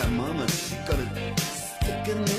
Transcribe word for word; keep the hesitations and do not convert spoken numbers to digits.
my mama, she got a stick in the